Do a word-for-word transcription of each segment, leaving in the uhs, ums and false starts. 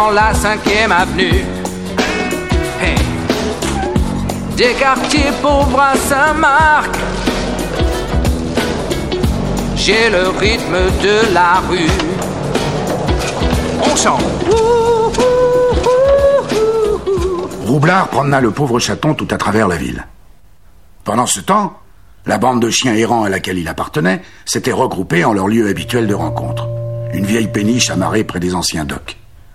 sur la cinquième avenue. Hey. Des quartiers pauvres à Saint-Marc. J'ai le rythme de la rue. On chante. Roublard promena le pauvre chaton tout à travers la ville. Pendant ce temps, la bande de chiens errants à laquelle il appartenait s'était regroupée en leur lieu habituel de rencontre. Une vieille péniche amarrée près des anciens docks.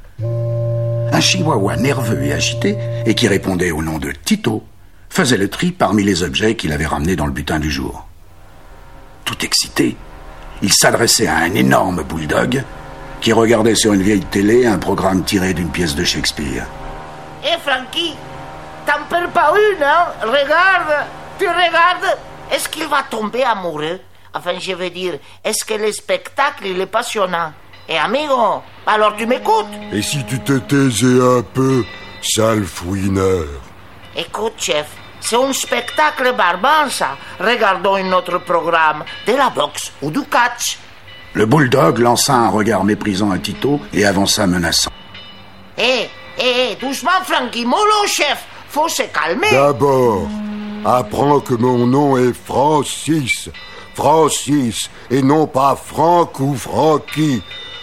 Un chihuahua nerveux et agité, et qui répondait au nom de Tito, faisait le tri parmi les objets qu'il avait ramenés dans le butin du jour. Tout excité, il s'adressait à un énorme bulldog qui regardait sur une vieille télé un programme tiré d'une pièce de Shakespeare. Hé, hey, Frankie, t'en perds pas une, hein? Regarde, tu regardes. Est-ce qu'il va tomber amoureux? Enfin, je veux dire, est-ce que le spectacle, il est passionnant? Et amigo, alors tu m'écoutes? Et si tu te taisais un peu, sale fouineur? Écoute, chef, c'est un spectacle barbant, ça. Regardons un autre programme, de la boxe ou du catch. Le bulldog lança un regard méprisant à Tito et avança menaçant. Hé, hé, doucement, Frankie, mollo, chef. Faut se calmer. D'abord, apprends que mon nom est Francis. Francis, et non pas Franck ou Francky.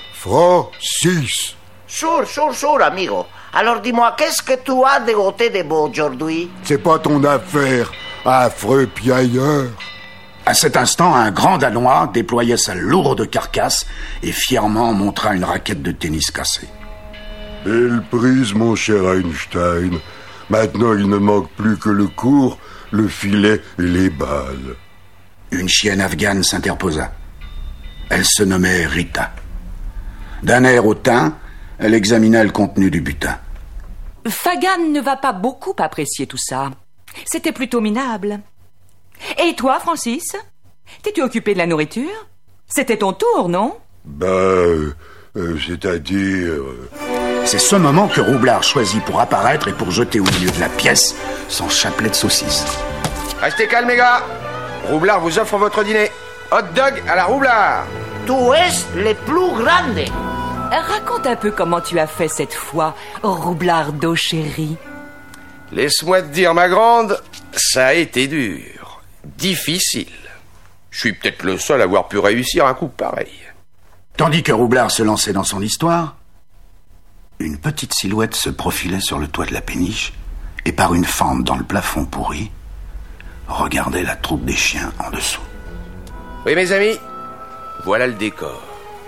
Francis. Sûr, sûr, sûr, amigo. Alors dis-moi, qu'est-ce que tu as de côté de beau aujourd'hui? C'est pas ton affaire, affreux piailleur. À cet instant, un grand Danois déploya sa lourde carcasse et fièrement montra une raquette de tennis cassée. Belle prise, mon cher Einstein. Maintenant, il ne manque plus que le court, le filet et les balles. Une chienne afghane s'interposa. Elle se nommait Rita. D'un air hautain, elle examina le contenu du butin. Fagan ne va pas beaucoup apprécier tout ça. C'était plutôt minable. Et toi, Francis? T'es-tu occupé de la nourriture? C'était ton tour, non? Ben, euh, euh, c'est-à-dire... Euh... C'est ce moment que Roublard choisit pour apparaître et pour jeter au milieu de la pièce son chapelet de saucisses. Restez calmes, les gars. Roublard vous offre votre dîner. Hot dog à la Roublard. Tu es le plus grande. Raconte un peu comment tu as fait cette fois, Roublardo chéri. Laisse-moi te dire, ma grande, ça a été dur, difficile. Je suis peut-être le seul à avoir pu réussir un coup pareil. Tandis que Roublard se lançait dans son histoire, une petite silhouette se profilait sur le toit de la péniche et par une fente dans le plafond pourri, regardait la troupe des chiens en dessous. Oui, mes amis, voilà le décor.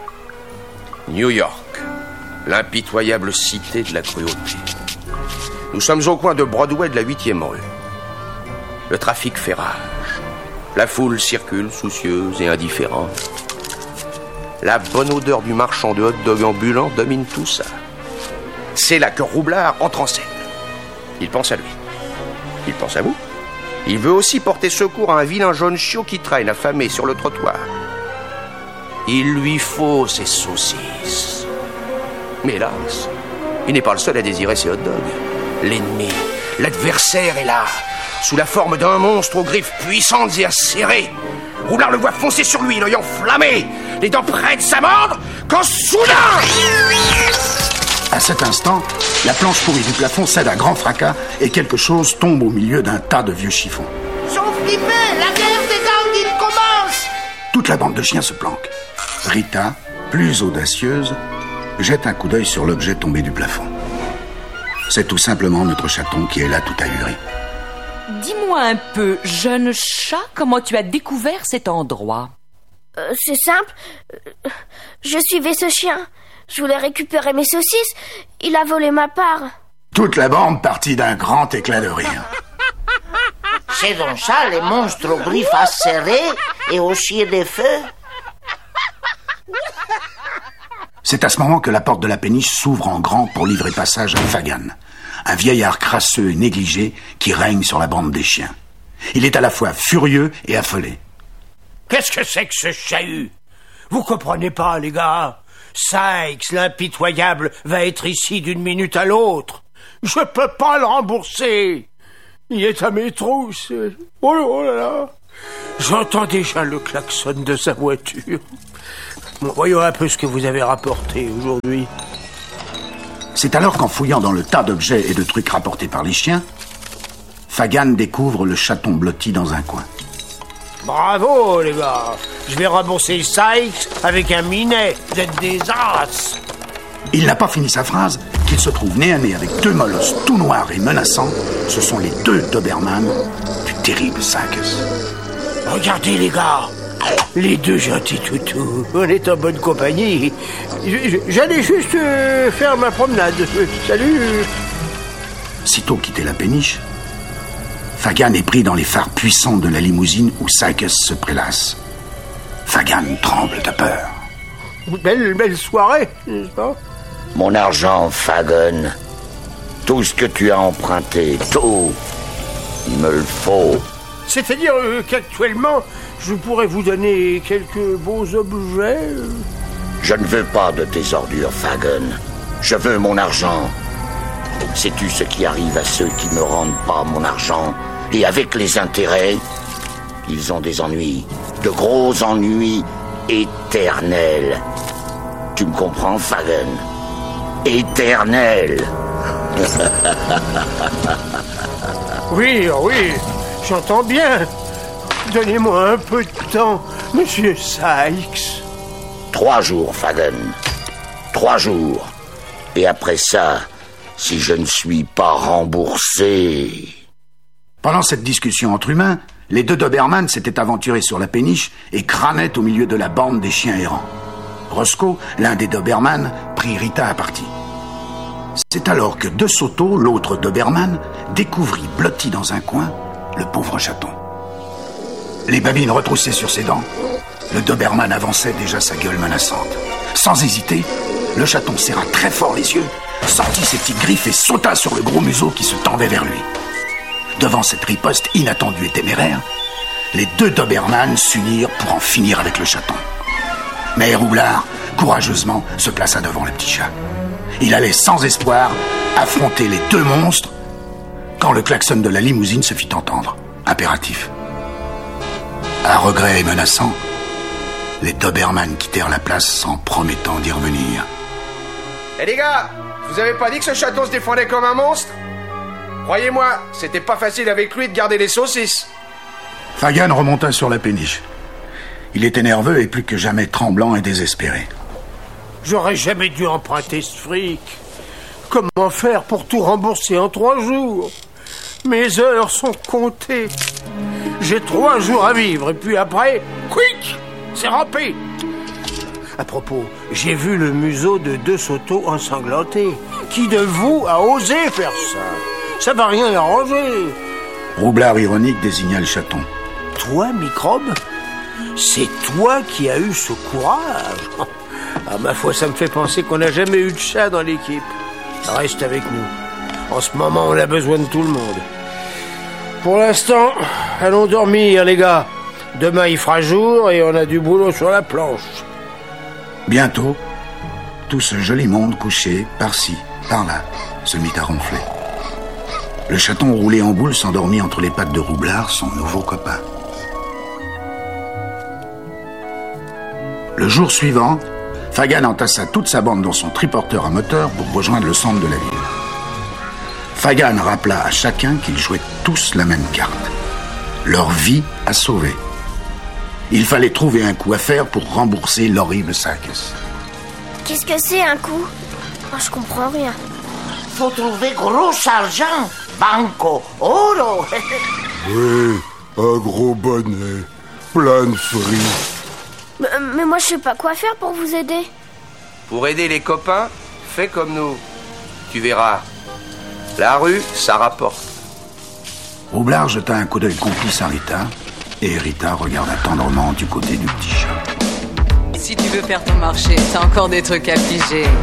New York, l'impitoyable cité de la cruauté. Nous sommes au coin de Broadway de la huitième rue. Le trafic fait rage. La foule circule, soucieuse et indifférente. La bonne odeur du marchand de hot-dog ambulant domine tout ça. C'est là que Roublard entre en scène. Il pense à lui. Il pense à vous. Il veut aussi porter secours à un vilain jaune chiot qui traîne affamé sur le trottoir. Il lui faut ses saucisses. Mais hélas, il n'est pas le seul à désirer ses hot-dogs. L'ennemi, l'adversaire est là, sous la forme d'un monstre aux griffes puissantes et acérées. Roublard le voit foncer sur lui, l'œil enflammé, les dents prêtes à mordre, quand soudain... À cet instant, la planche pourrie du plafond cède à grand fracas et quelque chose tombe au milieu d'un tas de vieux chiffons. Sont flippés, la guerre des gangs, il commence. Toute la bande de chiens se planque. Rita, plus audacieuse, jette un coup d'œil sur l'objet tombé du plafond. C'est tout simplement notre chaton qui est là tout ahuri. Dis-moi un peu, jeune chat, comment tu as découvert cet endroit? euh, C'est simple. Je suivais ce chien. Je voulais récupérer mes saucisses. Il a volé ma part. Toute la bande partit d'un grand éclat de rire. C'est donc ça, les monstres aux griffes acérées et aux chiens de feu? C'est à ce moment que la porte de la péniche s'ouvre en grand pour livrer passage à Fagan, un vieillard crasseux et négligé qui règne sur la bande des chiens. Il est à la fois furieux et affolé. Qu'est-ce que c'est que ce chahut? Vous comprenez pas, les gars? Sykes, l'impitoyable, va être ici d'une minute à l'autre. Je peux pas le rembourser. Il est à mes trousses. Oh là, oh là là. J'entends déjà le klaxon de sa voiture. Bon, voyons un peu ce que vous avez rapporté aujourd'hui. C'est alors qu'en fouillant dans le tas d'objets et de trucs rapportés par les chiens, Fagan découvre le chaton blotti dans un coin. Bravo, les gars. Je vais rembourser Sykes avec un minet. Vous êtes des as. Il n'a pas fini sa phrase qu'il se trouve nez à nez avec deux molosses tout noirs et menaçants. Ce sont les deux Doberman du terrible Sykes. Regardez, les gars. Les deux gentils toutous. On est en bonne compagnie. J'allais juste euh, faire ma promenade. Salut. Sitôt quitté la péniche, Fagan est pris dans les phares puissants de la limousine où Sykes se prélasse. Fagan tremble de peur. Belle, belle soirée, n'est-ce pas? Mon argent, Fagan. Tout ce que tu as emprunté, tout. Il me le faut. C'est-à-dire euh, qu'actuellement, je pourrais vous donner quelques beaux objets. Je ne veux pas de tes ordures, Fagan. Je veux mon argent. Sais-tu ce qui arrive à ceux qui ne rendent pas mon argent? Et avec les intérêts, ils ont des ennuis. De gros ennuis éternels. Tu me comprends, Fagan? Éternels. Oui, oui, j'entends bien. Donnez-moi un peu de temps, monsieur Sykes. Trois jours, Fagan. Trois jours. Et après ça, si je ne suis pas remboursé... Pendant cette discussion entre humains, les deux Doberman s'étaient aventurés sur la péniche et crânaient au milieu de la bande des chiens errants. Roscoe, l'un des Doberman, prit Rita à partie. C'est alors que De Soto, l'autre Doberman, découvrit blotti dans un coin le pauvre chaton. Les babines retroussées sur ses dents, le Doberman avançait déjà sa gueule menaçante. Sans hésiter, le chaton serra très fort les yeux, sortit ses petites griffes et sauta sur le gros museau qui se tendait vers lui. Devant cette riposte inattendue et téméraire, les deux Doberman s'unirent pour en finir avec le chaton. Mais Roublard, courageusement, se plaça devant le petit chat. Il allait sans espoir affronter les deux monstres quand le klaxon de la limousine se fit entendre, impératif. À regret et menaçant, les Doberman quittèrent la place sans promettant d'y revenir. Eh hey les gars, vous avez pas dit que ce chaton se défendait comme un monstre? Croyez-moi, c'était pas facile avec lui de garder les saucisses. Fagan remonta sur la péniche. Il était nerveux et plus que jamais tremblant et désespéré. J'aurais jamais dû emprunter ce fric. Comment faire pour tout rembourser en trois jours? Mes heures sont comptées. J'ai trois jours à vivre et puis après, quick, c'est râpé. À propos, j'ai vu le museau de De Soto ensanglanté. Qui de vous a osé faire ça? Ça va rien arranger. Roublard ironique désigna le chaton. Toi, Microbe? C'est toi qui as eu ce courage. Ah, ma foi, ça me fait penser qu'on n'a jamais eu de chat dans l'équipe. Reste avec nous. En ce moment, on a besoin de tout le monde. Pour l'instant, allons dormir, les gars. Demain, il fera jour et on a du boulot sur la planche. Bientôt, tout ce joli monde couché, par-ci, par-là, se mit à ronfler. Le chaton roulé en boule s'endormit entre les pattes de Roublard, son nouveau copain. Le jour suivant, Fagan entassa toute sa bande dans son triporteur à moteur pour rejoindre le centre de la ville. Fagan rappela à chacun qu'ils jouaient tous la même carte. Leur vie à sauver. Il fallait trouver un coup à faire pour rembourser l'horrible Sykes. Qu'est-ce que c'est un coup? Oh, je comprends rien. Faut trouver gros argent. Banco, oro. Oui, un gros bonnet, plein de fric. Mais, mais moi, je sais pas quoi faire pour vous aider. Pour aider les copains, fais comme nous. Tu verras. La rue, ça rapporte. Roublard jeta un coup d'œil complice à Rita, et Rita regarda tendrement du côté du petit chat. Si tu veux faire ton marché, t'as encore des trucs à piger.